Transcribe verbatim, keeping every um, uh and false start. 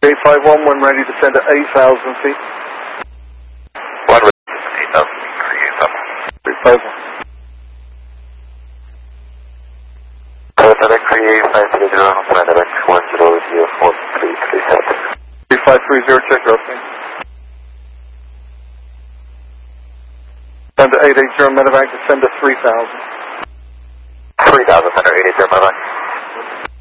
eight five one one ready to send at eight thousand feet. One ready to send eight thousand feet, three eight seven. three five one. FedEx three eight five three zero, FedEx one zero zero four three three seven. three five three zero, check your opening. Send at eight eight zero, medevac to send at three thousand. three thousand, Center eight eight zero, medevac.